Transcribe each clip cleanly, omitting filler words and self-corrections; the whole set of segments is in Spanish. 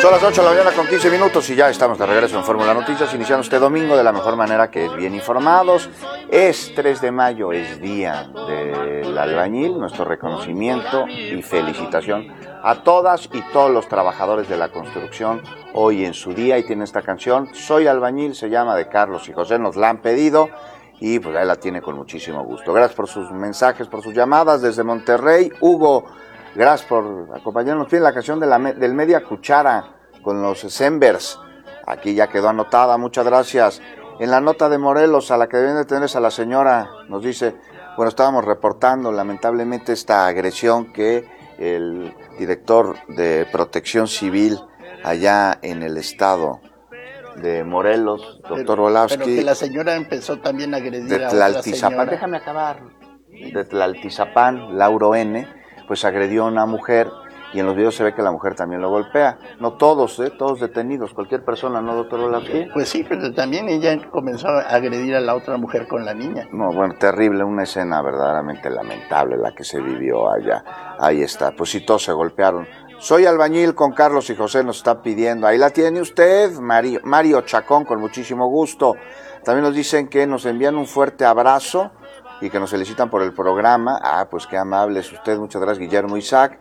Son las 8 de la mañana con 15 minutos y ya estamos de regreso en Fórmula Noticias, iniciando este domingo de la mejor manera, que es bien informados. Es 3 de mayo, es día del albañil, nuestro reconocimiento y felicitación a todas y todos los trabajadores de la construcción hoy en su día, y tiene esta canción, Soy Albañil, se llama, de Carlos y José, nos la han pedido y pues ahí la tiene con muchísimo gusto. Gracias por sus mensajes, por sus llamadas desde Monterrey. Hugo, gracias por acompañarnos. Tiene la canción del Media Cuchara con los Sembers. Aquí ya quedó anotada, muchas gracias. En la nota de Morelos, a la que deben de tener a la señora, nos dice, bueno, estábamos reportando lamentablemente esta agresión que el director de Protección Civil allá en el estado de Morelos, doctor Wolowski. Pero que la señora empezó también a agredir de a Tlaltizapán, otra señora. déjame acabar, de Tlaltizapán, Lauro N., pues agredió a una mujer, y en los videos se ve que la mujer también lo golpea. No todos, todos detenidos, cualquier persona, ¿no, doctor Wolowski? Pues sí, pero también ella comenzó a agredir a la otra mujer con la niña. No, bueno, terrible, una escena verdaderamente lamentable la que se vivió allá. Ahí está, pues sí, todos se golpearon. Soy Albañil con Carlos y José nos está pidiendo. Ahí la tiene usted, Mario Chacón, con muchísimo gusto. También nos dicen que nos envían un fuerte abrazo y que nos felicitan por el programa. Ah, pues qué amable es usted, muchas gracias, Guillermo Isaac.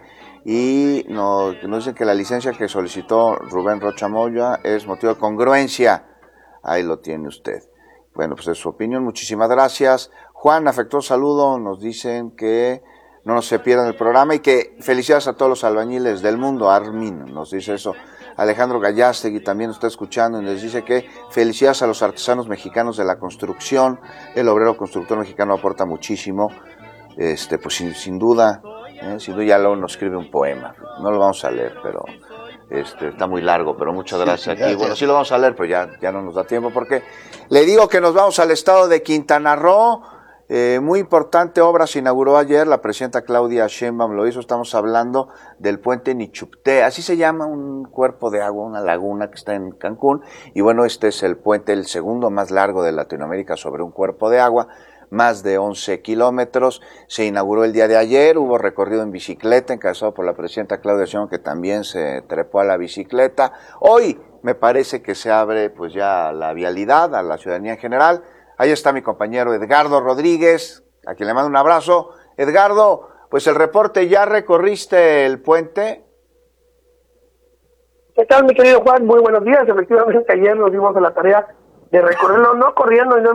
Y nos dicen que la licencia que solicitó Rubén Rocha Moya es motivo de congruencia. Ahí lo tiene usted. Bueno, pues es su opinión, muchísimas gracias. Juan, afectuoso saludo, nos dicen que no se pierdan el programa y que felicidades a todos los albañiles del mundo. Armin nos dice eso. Alejandro Gallastegui también nos está escuchando y nos dice que felicidades a los artesanos mexicanos de la construcción. El obrero constructor mexicano aporta muchísimo. Pues sin duda, sin duda. Ya luego nos escribe un poema. No lo vamos a leer, pero está muy largo, pero muchas gracias aquí. Bueno, sí lo vamos a leer, pero ya no nos da tiempo, porque le digo que nos vamos al estado de Quintana Roo. Muy importante obra se inauguró ayer, la presidenta Claudia Sheinbaum lo hizo. Estamos hablando del puente Nichupté, así se llama, un cuerpo de agua, una laguna que está en Cancún, y bueno, este es el puente, el segundo más largo de Latinoamérica sobre un cuerpo de agua, más de 11 kilómetros, se inauguró el día de ayer, hubo recorrido en bicicleta, encabezado por la presidenta Claudia Sheinbaum, que también se trepó a la bicicleta. Hoy me parece que se abre pues ya la vialidad a la ciudadanía en general. Ahí está mi compañero Edgardo Rodríguez, a quien le mando un abrazo. Edgardo, pues el reporte, ¿ya recorriste el puente? ¿Qué tal, mi querido Juan? Muy buenos días. Efectivamente, ayer nos dimos a la tarea de recorrerlo, no corriendo, y no